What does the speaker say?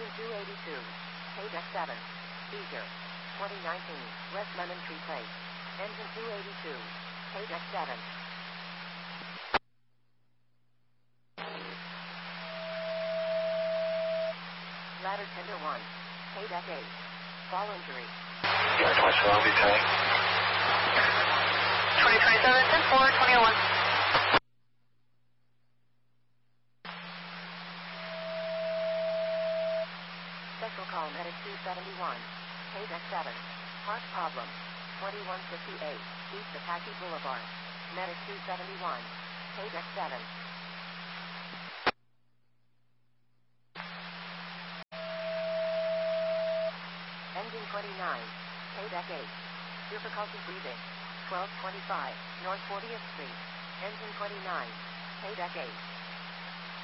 Engine 282. Paydeck 7. Seizure. 2019. West Lemon Tree Place. Engine 282. Paydeck 7. Ladder Tender 1. Paydeck 8. Fall injury. Yeah, twice for Long Beach, 2027, 10-4, 2001. Special call Medic 271. Paydeck 7. Park problem. 2158. East Apache Boulevard. Medic 271. Paydeck 7. Engine 29. Paydeck 8. Difficulty breathing. 1225. North 40th Street. Engine 29. Paydeck 8.